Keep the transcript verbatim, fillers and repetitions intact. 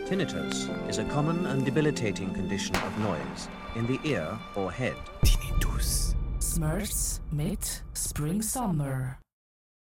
Tinnitus is a common and debilitating condition of noise in the ear or head. Tinnitus. Smurfs mit Spring Summer.